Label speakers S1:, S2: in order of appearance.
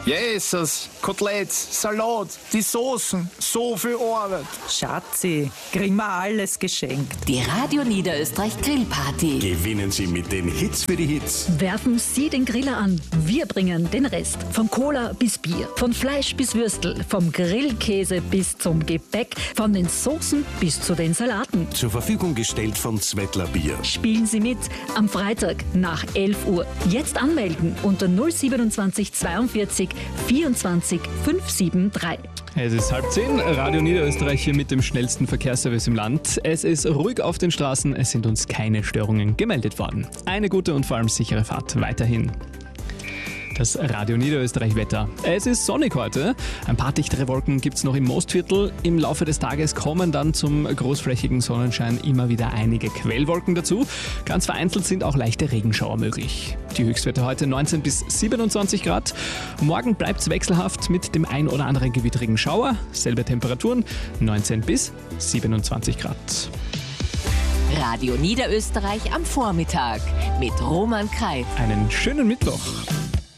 S1: Jesus, Koteletts, Salat, die Soßen, so viel Arbeit.
S2: Schatzi, kriegen wir alles geschenkt.
S3: Die Radio Niederösterreich Grillparty.
S4: Gewinnen Sie mit den Hits für die Hits.
S5: Werfen Sie den Griller an. Wir bringen den Rest. Von Cola bis Bier, von Fleisch bis Würstel, vom Grillkäse bis zum Gebäck, von den Soßen bis zu den Salaten.
S4: Zur Verfügung gestellt von Zwettler Bier.
S5: Spielen Sie mit am Freitag nach 11 Uhr. Jetzt anmelden unter 027 42 24 573.
S6: Es ist 9:30, Radio Niederösterreich hier mit dem schnellsten Verkehrsservice im Land. Es ist ruhig auf den Straßen, es sind uns keine Störungen gemeldet worden. Eine gute und vor allem sichere Fahrt weiterhin. Das Radio Niederösterreich Wetter. Es ist sonnig heute. Ein paar dichtere Wolken gibt es noch im Mostviertel. Im Laufe des Tages kommen dann zum großflächigen Sonnenschein immer wieder einige Quellwolken dazu. Ganz vereinzelt sind auch leichte Regenschauer möglich. Die Höchstwerte heute 19 bis 27 Grad. Morgen bleibt es wechselhaft mit dem ein oder anderen gewitterigen Schauer. Selbe Temperaturen 19 bis 27 Grad.
S3: Radio Niederösterreich am Vormittag mit Roman Kreif.
S6: Einen schönen Mittwoch.